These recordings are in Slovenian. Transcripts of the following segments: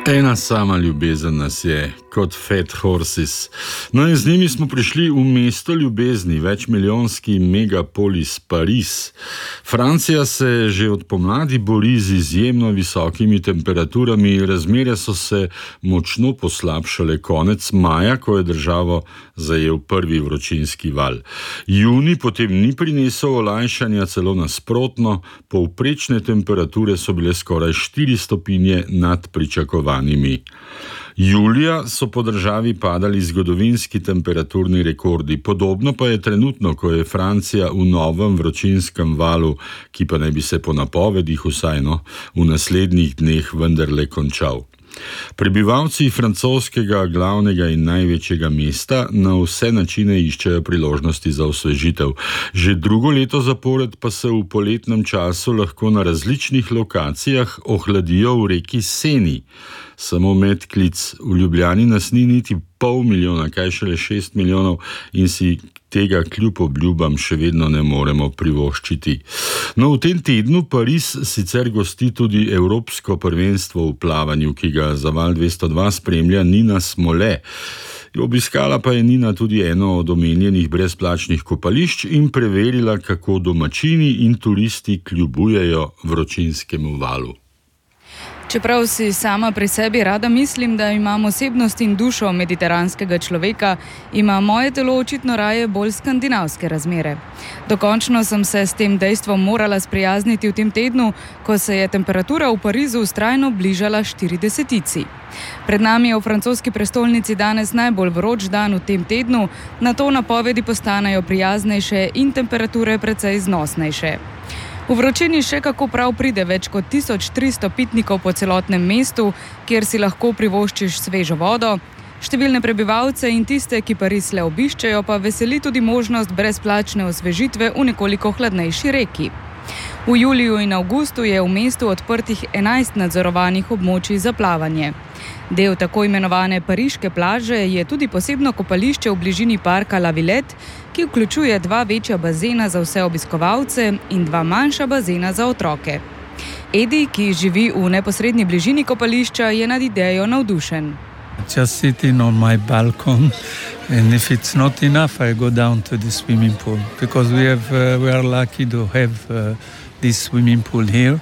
Ena sama ljubezen nas je, kot Fat Horses. No in z njimi smo prišli v mesto ljubezni, večmilijonski megapolis Pariz. Francija se že od pomladi bori z izjemno visokimi temperaturami, razmere so se močno poslabšale konec maja, ko je državo zajel prvi vročinski val. Junij potem ni prinesel olajšanja, celo nasprotno, povprečne temperature so bile skoraj 4 stopinje nad pričakovanimi. Julija so po državi padali zgodovinski temperaturni rekordi, podobno pa je trenutno, ko je Francija v novem vročinskem valu, ki pa naj bi se po napovedih vsajno v naslednjih dneh vendarle končal. Prebivalci francoskega glavnega in največjega mesta na vse načine iščejo priložnosti za osvežitev. Že drugo leto zapored pa se v poletnem času lahko na različnih lokacijah ohladijo v reki Seni. Samo medklic, v Ljubljani nas ni niti 500 000, kaj šele 6 milijonov in si tega kljub obljubam še vedno ne moremo privoščiti. No, v tem tednu Pariz sicer gosti tudi Evropsko prvenstvo v plavanju, ki ga za Val 202 spremlja Nina Smole. Obiskala pa je Nina tudi eno od omenjenih brezplačnih kopališč in preverila, kako domačini in turisti kljubujejo vročinskemu valu. Čeprav si sama pri sebi rada mislim, da imam osebnost in dušo mediteranskega človeka, ima moje telo očitno raje bolj skandinavske razmere. Dokončno sem se s tem dejstvom morala sprijazniti v tem tednu, ko se je temperatura v Parizu vztrajno bližala 40. Pred nami je v francoski prestolnici danes najbolj vroč dan v tem tednu, nato napovedi postanejo prijaznejše in temperature precej znosnejše. V vročini še kako prav pride več kot 1300 pitnikov po celotnem mestu, kjer si lahko privoščiš svežo vodo. Številne prebivalce in tiste, ki Pariz le obiščejo, pa veseli tudi možnost brezplačne osvežitve v nekoliko hladnejši reki. V juliju in avgustu je v mestu odprtih 11 nadzorovanih območij za plavanje. Del tako imenovane pariške plaže je tudi posebno kopališče v bližini parka La Villette, ki vključuje 2 večja bazena za vse obiskovalce in 2 manjša bazena za otroke. Edi, ki živi v neposrednji bližini kopališča, je nad idejo navdušen. Just sitting on my balcony, and if it's not enough, I go down to the swimming pool because we are lucky to have this swimming pool here.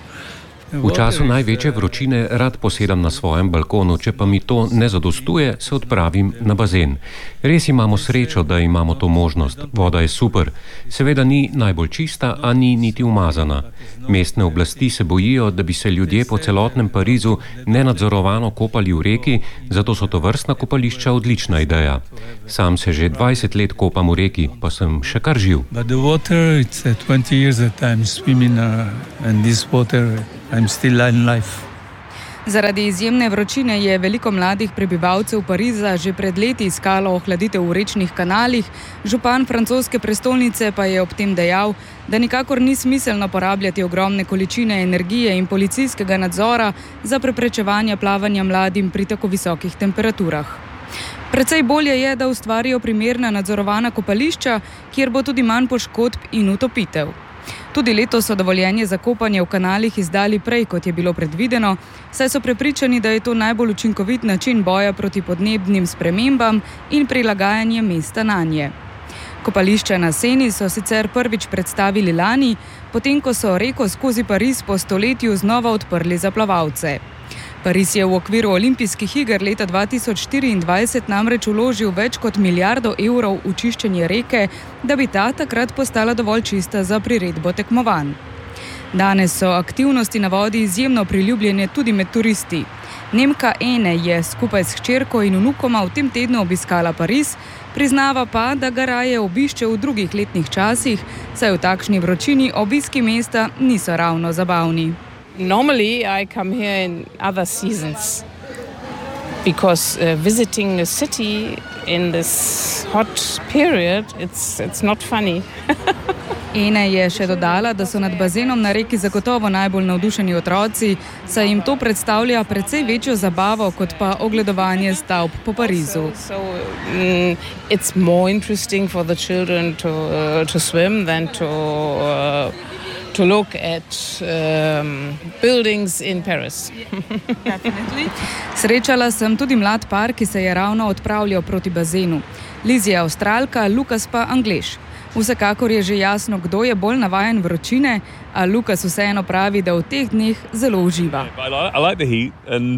V času največje vročine rad posedam na svojem balkonu, če pa mi to ne zadostuje, se odpravim na bazen. Res imamo srečo, da imamo to možnost. Voda je super. Seveda ni najbolj čista, a ni niti umazana. Mestne oblasti se bojijo, da bi se ljudje po celotnem Parizu nenadzorovano kopali v reki, zato so tovrstna kopališča odlična ideja. Sam se že 20 let kopam v reki, pa sem še kar živ. But the water, it's 20 years that I'm swimming and this water I'm still in life. Zaradi izjemne vročine je veliko mladih prebivalcev Pariza že pred leti iskalo ohladitev v rečnih kanalih, župan francoske prestolnice pa je ob tem dejal, da nikakor ni smiselno porabljati ogromne količine energije in policijskega nadzora za preprečevanje plavanja mladim pri tako visokih temperaturah. Precej bolje je, da ustvarijo primerna nadzorovana kopališča, kjer bo tudi manj poškodb in utopitev. Tudi letos so dovoljenje za kopanje v kanalih izdali prej, kot je bilo predvideno, saj so prepričani, da je to najbolj učinkovit način boja proti podnebnim spremembam in prilagajanje mesta nanje. Kopališča na Seni so sicer prvič predstavili lani, potem ko so reko skozi Pariz po stoletju znova odprli za plavalce. Pariz je v okviru olimpijskih iger leta 2024 namreč vložil več kot 1 milijardo evrov v čiščenje reke, da bi ta takrat postala dovolj čista za priredbo tekmovanj. Danes so aktivnosti na vodi izjemno priljubljene tudi med turisti. Nemka Ene je skupaj s hčerko in vnukoma v tem tednu obiskala Pariz, priznava pa, da ga raje obišče v drugih letnih časih, saj v takšni vročini obiski mesta niso ravno zabavni. Normally I come here in other seasons because visiting a city in this hot period, it's not funny. Ene je še dodala, da so nad bazenom na reki zagotovo najbolj navdušeni otroci, saj jim to predstavlja precej večjo zabavo kot pa ogledovanje stavb po Parizu. It's more interesting for the children to swim than to look at buildings in Paris. Srečala sem tudi mlad par, ki se je ravno odpravljal proti bazenu. Liz je Avstralka, Lukas pa Anglež. Vsekakor je že jasno, kdo je bolj navajen vročine, a Lukas vseeno pravi, da v teh dneh zelo uživa. I like the heat and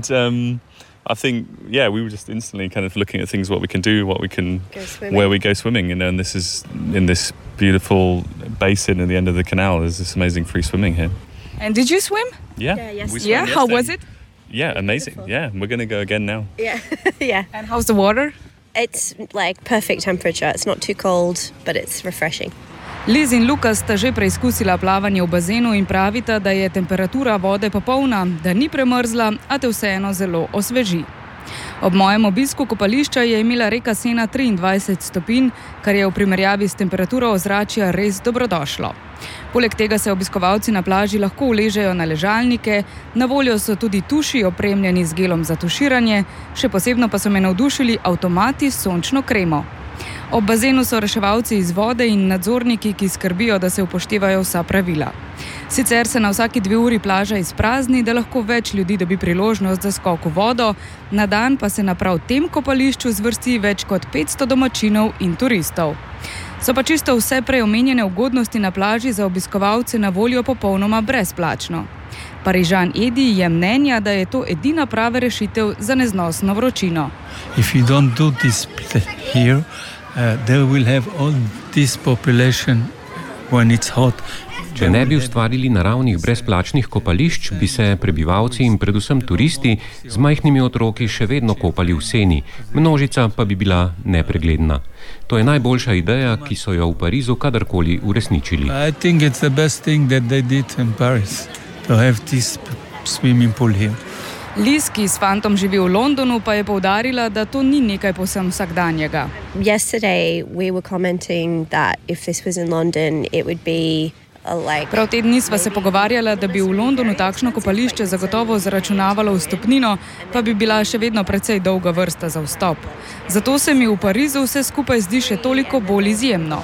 I think, we were just instantly kind of looking at things, what we can do, where we go swimming, and this is in this beautiful basin at the end of the canal. There's this amazing free swimming here. And did you swim? Yeah. We swam How was it? Yeah, amazing. Yeah, we're going to go again now. Yeah, yeah. And how's the water? It's like perfect temperature. It's not too cold, but it's refreshing. Liz in Lukas sta že preizkusila plavanje v bazenu in pravita, da je temperatura vode popolna, da ni premrzla, a te vseeno zelo osveži. Ob mojem obisku kopališča je imela reka Sena 23 stopinj, kar je v primerjavi s temperaturo ozračja res dobrodošlo. Poleg tega se obiskovalci na plaži lahko uležejo na ležalnike, na voljo so tudi tuši opremljeni z gelom za tuširanje, še posebno pa so me navdušili avtomati s sončno kremo. Ob bazenu so reševalci iz vode in nadzorniki, ki skrbijo, da se upoštevajo vsa pravila. Sicer se na vsaki 2 uri plaža izprazni, da lahko več ljudi dobi priložnost za skok v vodo, na dan pa se na prav tem kopališču zvrsti več kot 500 domačinov in turistov. So pa čisto vse prej omenjene ugodnosti na plaži za obiskovalce na voljo popolnoma brezplačno. Parižan Edi je mnenja, da je to edina prava rešitev za neznosno vročino. If you don't do this here, they will have all this population when it's hot. Če ne bi ustvarili naravnih brezplačnih kopališč, bi se prebivalci in predvsem turisti z majhnimi otroki še vedno kopali v Seni, množica pa bi bila nepregledna. To je najboljša ideja, ki so jo v Parizu kadarkoli uresničili. I think it's the best thing that they did in Paris, to have this swimming pool here. Liz, ki s fantom živi v Londonu, pa je poudarila, da to ni nekaj povsem vsakdanjega. Yesterday we were commenting that if this was in London, it would be Prav te dni sva se pogovarjala, da bi v Londonu takšno kopališče zagotovo zaračunavalo vstopnino, pa bi bila še vedno precej dolga vrsta za vstop. Zato se mi v Parizu vse skupaj zdi še toliko bolj izjemno.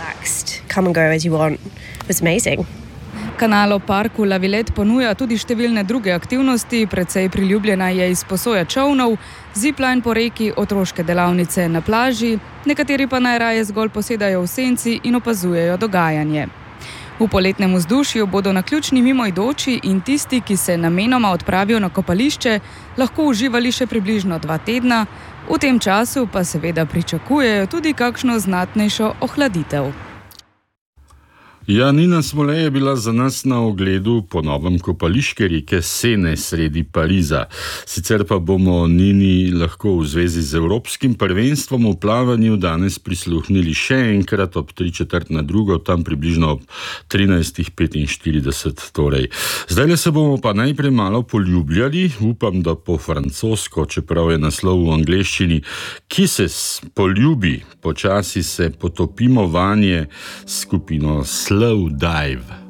Kanal ob parku La Villette ponuja tudi številne druge aktivnosti, precej priljubljena je izposoja čolnov, zipline po reki, otroške delavnice na plaži, nekateri pa najraje zgolj posedajo v senci in opazujejo dogajanje. V poletnem vzdušju bodo naključni mimoidoči in tisti, ki se namenoma odpravijo na kopališče, lahko uživali še približno 2 tedna, v tem času pa seveda pričakujejo tudi kakšno znatnejšo ohladitev. Ja, Nina Smole je bila za nas na ogledu po novem kopališke reke Sene sredi Pariza. Sicer pa bomo Nini lahko v zvezi z Evropskim prvenstvom v plavanju danes prisluhnili še enkrat ob 3:45, tam približno ob 13:45 torej. Zdajle se bomo pa najprej malo poljubljali, upam, da po francosko, čeprav je naslov v angleščini Kisses, poljubi, počasi se potopimo vanje s skupino Slow Dive.